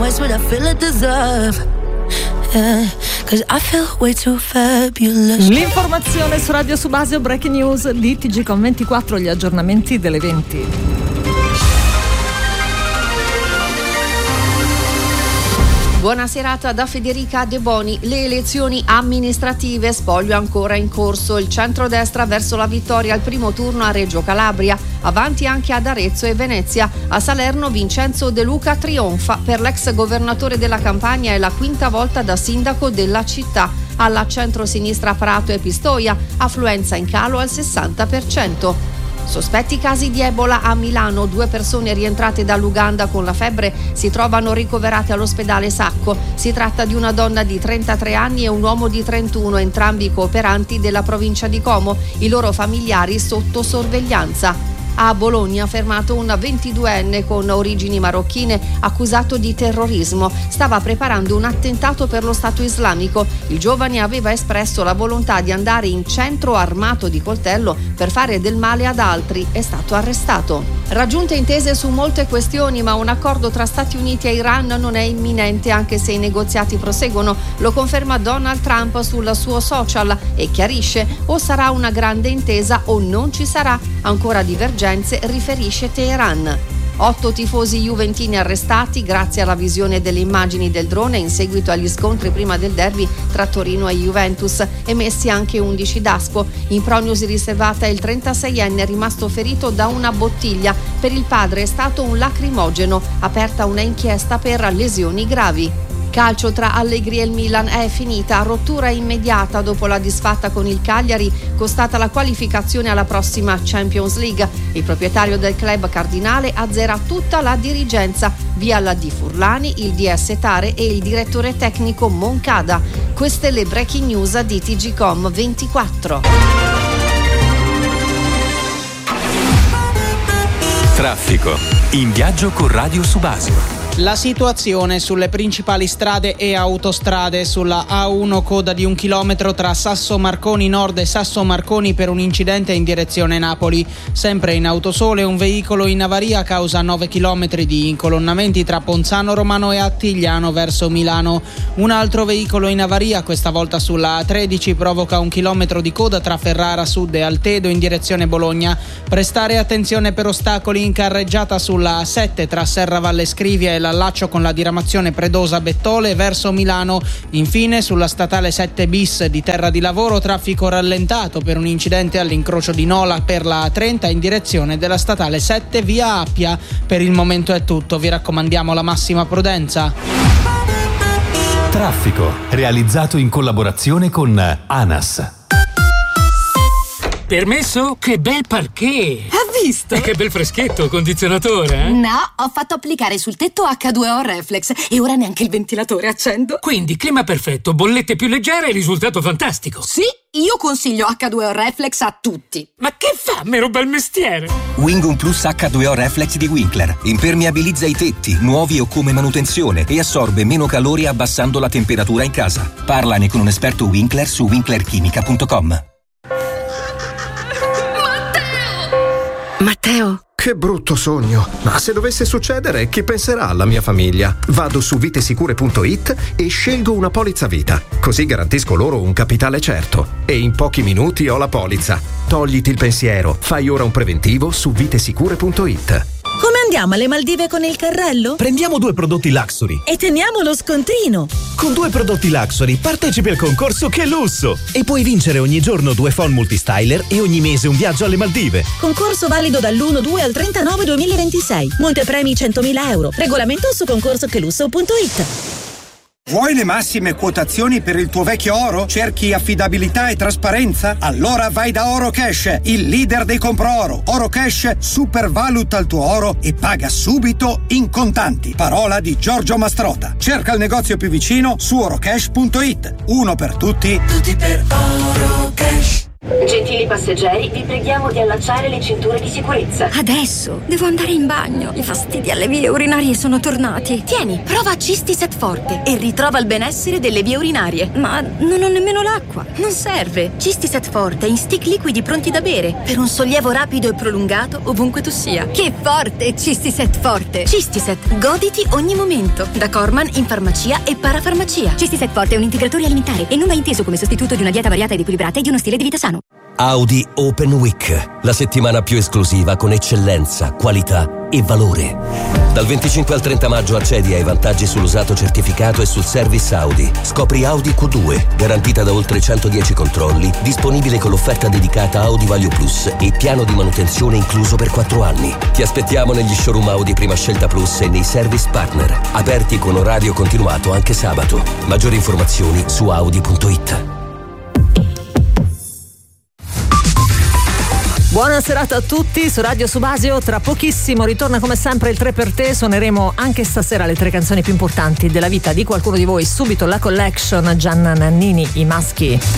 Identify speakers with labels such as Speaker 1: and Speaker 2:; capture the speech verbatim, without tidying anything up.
Speaker 1: much what I feel I deserve. Yeah, 'cause I feel way too fabulous.
Speaker 2: L'informazione su Radio Subasio, breaking news di T G Com ventiquattro, gli aggiornamenti delle venti.
Speaker 3: Buona serata da Federica De Boni. Le elezioni amministrative, spoglio ancora in corso. Il centrodestra verso la vittoria al primo turno a Reggio Calabria, avanti anche ad Arezzo e Venezia. A Salerno Vincenzo De Luca trionfa. Per l'ex governatore della Campania è la quinta volta da sindaco della città. Alla centrosinistra Prato e Pistoia, affluenza in calo al sessanta per cento. Sospetti casi di Ebola a Milano, due persone rientrate dall'Uganda con la febbre si trovano ricoverate all'ospedale Sacco. Si tratta di una donna di trentatré anni e un uomo di trentuno, entrambi cooperanti della provincia di Como, i loro familiari sotto sorveglianza. A Bologna fermato un ventiduenne con origini marocchine accusato di terrorismo. Stava preparando un attentato per lo Stato islamico. Il giovane aveva espresso la volontà di andare in centro armato di coltello per fare del male ad altri. È stato arrestato. Raggiunte intese su molte questioni, ma un accordo tra Stati Uniti e Iran non è imminente, anche se i negoziati proseguono. Lo conferma Donald Trump sul suo social e chiarisce: o sarà una grande intesa o non ci sarà. Ancora divergenze, riferisce Teheran. Otto tifosi juventini arrestati grazie alla visione delle immagini del drone in seguito agli scontri prima del derby tra Torino e Juventus, emessi anche undici Daspo. In prognosi riservata il trentaseienne rimasto ferito da una bottiglia. Per il padre è stato un lacrimogeno, aperta una inchiesta per lesioni gravi. Calcio tra Allegri e il Milan è finita, rottura immediata dopo la disfatta con il Cagliari, costata la qualificazione alla prossima Champions League. Il proprietario del club cardinale azzera tutta la dirigenza, via la Di Furlani, il D S Tare e il direttore tecnico Moncada. Queste le breaking news di T G Com ventiquattro.
Speaker 4: Traffico. In viaggio con Radio Subasio.
Speaker 5: La situazione sulle principali strade e autostrade: sulla A uno coda di un chilometro tra Sasso Marconi Nord e Sasso Marconi per un incidente in direzione Napoli. Sempre in Autosole un veicolo in avaria causa nove chilometri di incolonnamenti tra Ponzano Romano e Attigliano verso Milano. Un altro veicolo in avaria, questa volta sulla A tredici, provoca un chilometro di coda tra Ferrara Sud e Altedo in direzione Bologna. Prestare attenzione per ostacoli in carreggiata sulla A sette tra Serravalle Scrivia e l'allaccio con la diramazione Predosa-Bettole verso Milano. Infine sulla statale sette bis di Terra di Lavoro traffico rallentato per un incidente all'incrocio di Nola per la A trenta in direzione della statale sette via Appia. Per il momento è tutto, vi raccomandiamo la massima prudenza.
Speaker 4: Traffico, realizzato in collaborazione con ANAS.
Speaker 6: Permesso? Che bel parquet!
Speaker 7: Ha visto?
Speaker 6: E che bel freschetto, condizionatore, eh?
Speaker 7: No, ho fatto applicare sul tetto acca due o Reflex e ora neanche il ventilatore accendo.
Speaker 6: Quindi clima perfetto, bollette più leggere e risultato fantastico.
Speaker 7: Sì, io consiglio acca due o Reflex a tutti.
Speaker 6: Ma che fa, mero bel mestiere?
Speaker 8: Wingun Plus acca due o Reflex di Winkler impermeabilizza i tetti, nuovi o come manutenzione, e assorbe meno calore abbassando la temperatura in casa. Parlane con un esperto Winkler su winkler chimica punto com.
Speaker 9: Matteo! Che brutto sogno! Ma se dovesse succedere, chi penserà alla mia famiglia? Vado su vitesicure punto it e scelgo una polizza vita. Così garantisco loro un capitale certo. E in pochi minuti ho la polizza. Togliti il pensiero. Fai ora un preventivo su vitesicure punto it.
Speaker 10: Come andiamo alle Maldive con il carrello?
Speaker 11: Prendiamo due prodotti Luxury
Speaker 10: e teniamo lo scontrino.
Speaker 11: Con due prodotti Luxury partecipi al concorso Che Lusso e puoi vincere ogni giorno due phone multistyler e ogni mese un viaggio alle Maldive.
Speaker 10: Concorso valido dall'uno due al trentanove duemilaventisei. Montepremi centomila euro. Regolamento su concorso che lusso punto it.
Speaker 12: Vuoi le massime quotazioni per il tuo vecchio oro? Cerchi affidabilità e trasparenza? Allora vai da Oro Cash, il leader dei compro oro. Oro Cash supervaluta il tuo oro e paga subito in contanti. Parola di Giorgio Mastrota. Cerca il negozio più vicino su orocash punto it. Uno per tutti, tutti per Oro Cash.
Speaker 13: Gentili passeggeri, vi preghiamo di allacciare le cinture di sicurezza.
Speaker 14: Adesso devo andare in bagno. I fastidi alle vie urinarie sono tornati.
Speaker 7: Tieni, prova Cistiset Forte e ritrova il benessere delle vie urinarie.
Speaker 14: Ma non ho nemmeno l'acqua.
Speaker 7: Non serve. Cistiset Forte in stick liquidi pronti da bere per un sollievo rapido e prolungato ovunque tu sia.
Speaker 14: Che forte Cistiset Forte.
Speaker 7: Cistiset, goditi ogni momento. Da Corman in farmacia e parafarmacia.
Speaker 14: Cistiset Forte è un integratore alimentare e non va inteso come sostituto di una dieta variata ed equilibrata e di uno stile di vita sano.
Speaker 15: Audi Open Week, la settimana più esclusiva con eccellenza, qualità e valore. Dal venticinque al trenta maggio accedi ai vantaggi sull'usato certificato e sul service Audi. Scopri Audi Q due, garantita da oltre centodieci controlli, disponibile con l'offerta dedicata Audi Value Plus e piano di manutenzione incluso per quattro anni. Ti aspettiamo negli showroom Audi Prima Scelta Plus e nei service partner, aperti con orario continuato anche sabato. Maggiori informazioni su audi punto it.
Speaker 2: Buona serata a tutti su Radio Subasio. Tra pochissimo ritorna come sempre il tre per te. Suoneremo anche stasera le tre canzoni più importanti della vita di qualcuno di voi. Subito la collection Gianna Nannini, I Maschi.